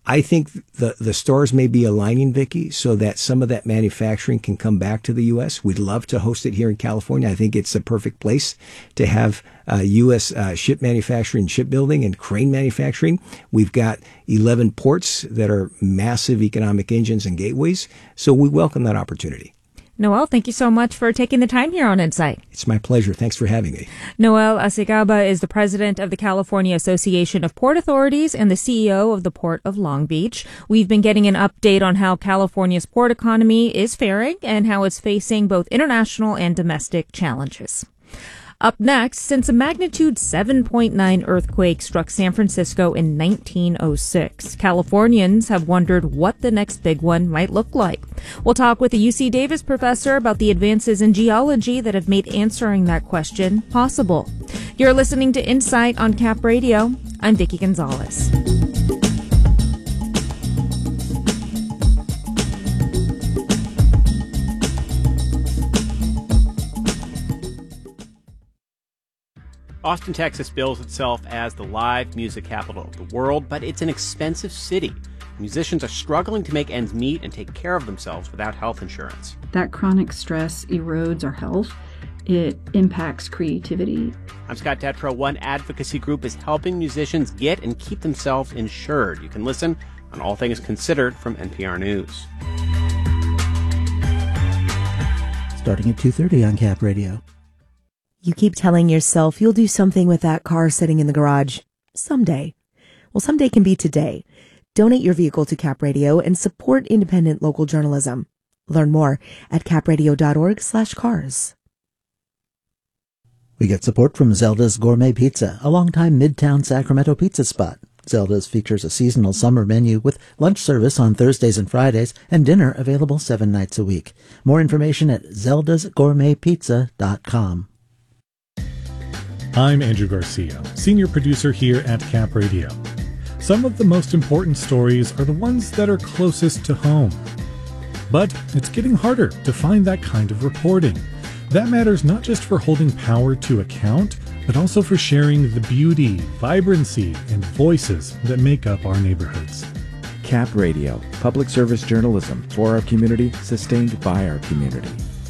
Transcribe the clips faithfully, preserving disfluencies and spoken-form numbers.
I think the, the stars may be aligning, Vicki, so that some of that manufacturing can come back to the U S. We'd love to host it here in California. I think it's the perfect place to have uh, U S uh, ship manufacturing, shipbuilding, and crane manufacturing. We've got eleven ports that are massive economic engines and gateways, so we welcome that opportunity. Noel, thank you so much for taking the time here on Insight. It's my pleasure. Thanks for having me. Noel Acegaba is the president of the California Association of Port Authorities and the C E O of the Port of Long Beach. We've been getting an update on how California's port economy is faring and how it's facing both international and domestic challenges. Up next, since a magnitude seven point nine earthquake struck San Francisco in nineteen oh six, Californians have wondered what the next big one might look like. We'll talk with a U C Davis professor about the advances in geology that have made answering that question possible. You're listening to Insight on Cap Radio. I'm Vicki Gonzalez. Austin, Texas bills itself as the live music capital of the world, but it's an expensive city. Musicians are struggling to make ends meet and take care of themselves without health insurance. That chronic stress erodes our health. It impacts creativity. I'm Scott Detrow. One advocacy group is helping musicians get and keep themselves insured. You can listen on All Things Considered from N P R News. Starting at two thirty on Cap Radio. You keep telling yourself you'll do something with that car sitting in the garage someday. Well, someday can be today. Donate your vehicle to Cap Radio and support independent local journalism. Learn more at capradio.org slash cars. We get support from Zelda's Gourmet Pizza, a longtime Midtown Sacramento pizza spot. Zelda's features a seasonal summer menu with lunch service on Thursdays and Fridays and dinner available seven nights a week. More information at zeldas gourmet pizza dot com. I'm Andrew Garcia, senior producer here at Cap Radio. Some of the most important stories are the ones that are closest to home. But it's getting harder to find that kind of reporting. That matters not just for holding power to account, but also for sharing the beauty, vibrancy, and voices that make up our neighborhoods. Cap Radio, public service journalism for our community, sustained by our community.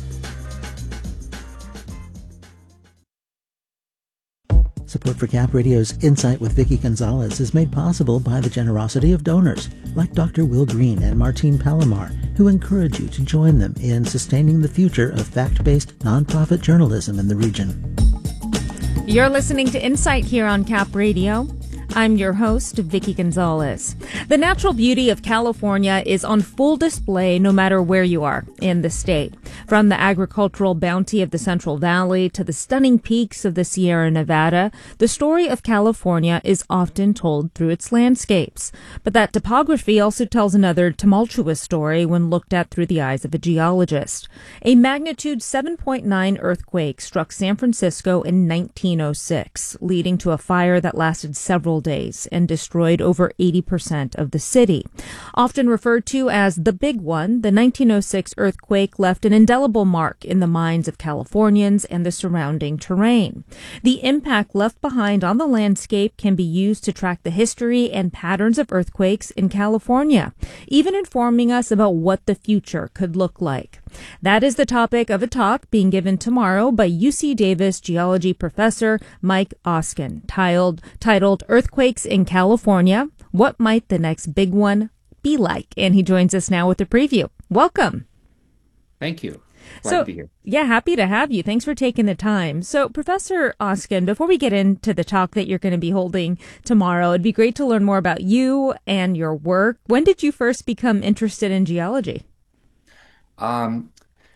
Support for Cap Radio's Insight with Vicki Gonzalez is made possible by the generosity of donors like Doctor Will Green and Martine Palomar, who encourage you to join them in sustaining the future of fact-based nonprofit journalism in the region. You're listening to Insight here on Cap Radio. I'm your host, Vicki Gonzalez. The natural beauty of California is on full display no matter where you are in the state. From the agricultural bounty of the Central Valley to the stunning peaks of the Sierra Nevada, the story of California is often told through its landscapes. But that topography also tells another tumultuous story when looked at through the eyes of a geologist. A magnitude seven point nine earthquake struck San Francisco in nineteen oh six, leading to a fire that lasted several days and destroyed over eighty percent of the city. Often referred to as the Big One, the nineteen oh six earthquake left an indelible mark in the minds of Californians and the surrounding terrain. The impact left behind on the landscape can be used to track the history and patterns of earthquakes in California, even informing us about what the future could look like. That is the topic of a talk being given tomorrow by U C Davis geology professor Mike Oskin, titled, titled Earthquakes in California, What Might the Next Big One Be Like? And he joins us now with a preview. Welcome. Thank you. Glad so, to be here. Yeah, happy to have you. Thanks for taking the time. So, Professor Oskin, before we get into the talk that you're going to be holding tomorrow, it'd be great to learn more about you and your work. When did you first become interested in geology? Um,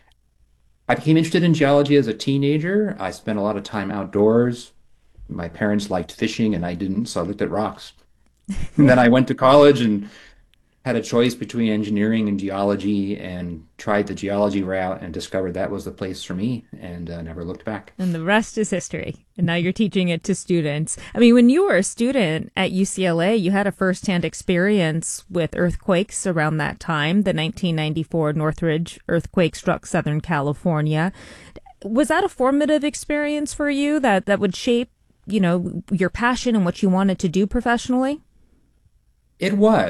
I became interested in geology as a teenager. I spent a lot of time outdoors. My parents liked fishing and I didn't, so I looked at rocks. And then I went to college and had a choice between engineering and geology and tried the geology route and discovered that was the place for me and uh, never looked back. And the rest is history. And now you're teaching it to students. I mean, when you were a student at U C L A, you had a firsthand experience with earthquakes around that time. The nineteen ninety-four Northridge earthquake struck Southern California. Was that a formative experience for you that, that would shape, you know, your passion and what you wanted to do professionally? It was.